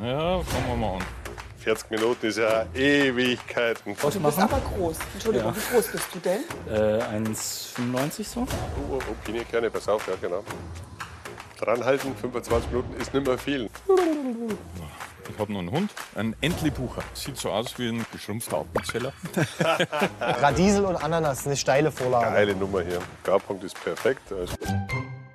Ja, fangen wir mal an. 40 Minuten ist ja Ewigkeiten. Du bist aber groß. Entschuldigung, Ja. wie groß bist du denn? 1,95 so. Oh, Pinienkerne, pass auf, ja genau. Dranhalten, 25 Minuten ist nicht mehr viel. Ich habe noch einen Hund, einen Entlebucher. Sieht so aus wie ein geschrumpfter Appenzeller. Radiesel und Ananas, eine steile Vorlage. Geile Nummer hier. Garpunkt ist perfekt. Also